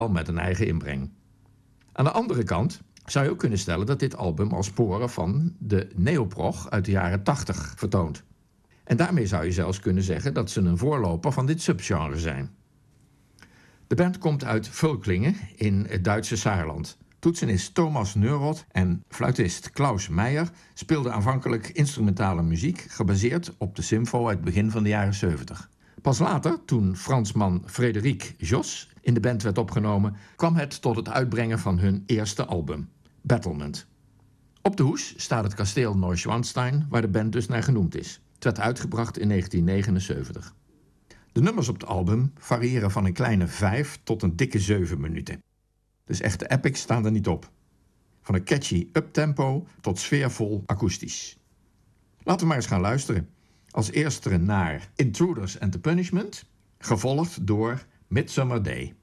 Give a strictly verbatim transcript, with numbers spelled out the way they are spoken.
met een eigen inbreng. Aan de andere kant zou je ook kunnen stellen dat dit album al sporen van de neoprog uit de jaren tachtig vertoont. En daarmee zou je zelfs kunnen zeggen dat ze een voorloper van dit subgenre zijn. De band komt uit Völklingen in het Duitse Saarland. Toetsenist Thomas Neuroth en fluitist Klaus Meijer speelden aanvankelijk instrumentale muziek gebaseerd op de Symfo uit het begin van de jaren zeventig. Pas later, toen Fransman Frédéric Jos in de band werd opgenomen, kwam het tot het uitbrengen van hun eerste album, Battlement. Op de hoes staat het kasteel Neuschwanstein, waar de band dus naar genoemd is. Het werd uitgebracht in negentien negenenzeventig. De nummers op het album variëren van een kleine vijf tot een dikke zeven minuten. Dus echte epics staan er niet op. Van een catchy uptempo tot sfeervol akoestisch. Laten we maar eens gaan luisteren. Als eerste naar Intruders and the Punishment, gevolgd door Midsummer Day.